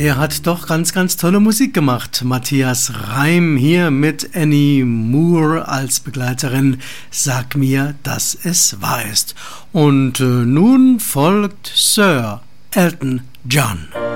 Er hat doch ganz tolle Musik gemacht. Matthias Reim hier mit Annie Moore als Begleiterin. Sag mir, dass es wahr ist. Und nun folgt Sir Elton John.